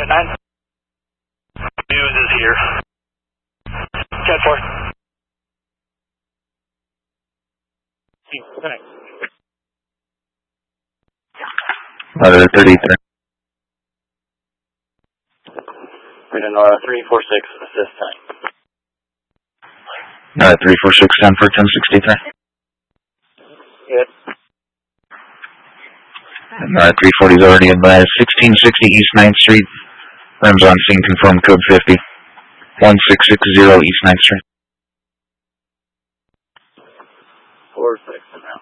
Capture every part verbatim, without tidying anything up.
Unit nine. News is here. ten four. Another thirty-three. Radar Nora three four six, assist time. Another three four six, ten for ten sixty-three. Good. Another three forty is already advised. sixteen sixty East ninth Street. Rims on scene, confirmed code fifty. one six six zero East ninth Street. four six now.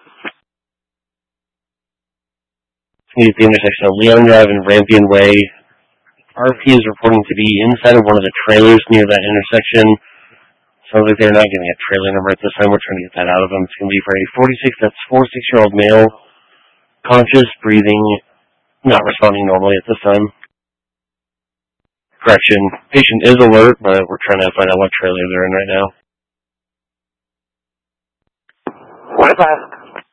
At the intersection of Leon Drive and Rampion Way. R P is reporting to be inside of one of the trailers near that intersection. Sounds like they're not getting a trailer number at this time. We're trying to get that out of them. It's going to be for a forty-six, that's four six-year-old male, conscious, breathing, not responding normally at this time. Correction, patient is alert, but we're trying to find out what trailer they're in right now. What last?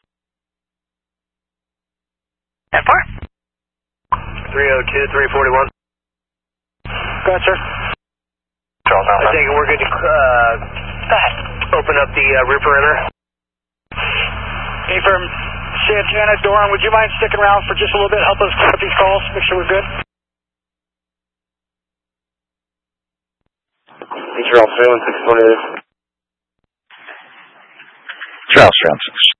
ten four. three oh two, three forty-one. Go ahead, sir. Charles, I think we're good to uh, open up the uh, rear perimeter. Hey, from Santana, Doran, would you mind sticking around for just a little bit? Help us with these calls, make sure we're good. Hey, Charles, three one six, one eight. Charles, Charles six.